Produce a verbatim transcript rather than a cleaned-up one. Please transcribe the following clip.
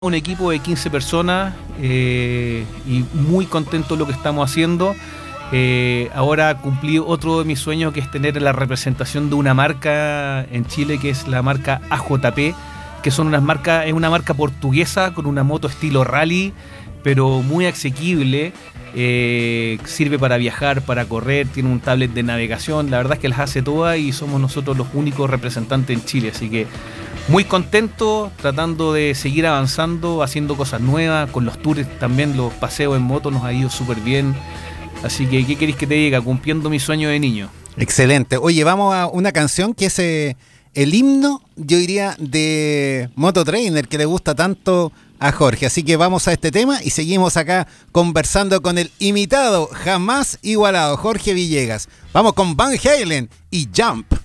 Un equipo de quince personas eh, y muy contento de lo que estamos haciendo. Eh, ahora cumplí otro de mis sueños, que es tener la representación de una marca en Chile, que es la marca A J P, que son unas marcas, es una marca portuguesa con una moto estilo rally, pero muy asequible. Eh, sirve para viajar, para correr, tiene un tablet de navegación. La verdad es que las hace todas y somos nosotros los únicos representantes en Chile, así que muy contento, tratando de seguir avanzando, haciendo cosas nuevas. Con los tours también, los paseos en moto nos ha ido súper bien. Así que, ¿qué queréis que te diga? Cumpliendo mi sueño de niño. Excelente. Oye, vamos a una canción que es eh, el himno, yo diría, de Moto Trainer, que le gusta tanto a Jorge. Así que vamos a este tema y seguimos acá conversando con el imitado, jamás igualado, Jorge Villegas. Vamos con Van Halen y Jump.